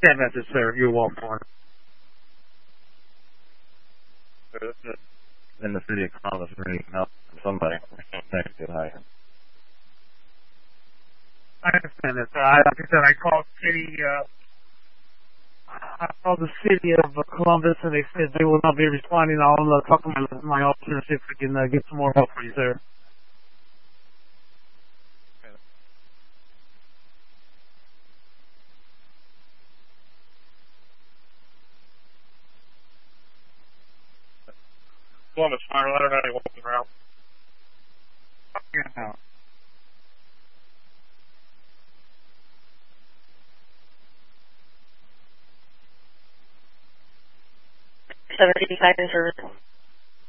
that message, sir. You're welcome. In the city of Columbus, we need help from somebody. Thanks, good high. I understand that, sir. Like I said, I called the city of Columbus, and they said they will not be responding. I'll talk to my officer and see if we can get some more help for you, sir. Columbus Fire, let her know you want the route. Yeah. 755 in service.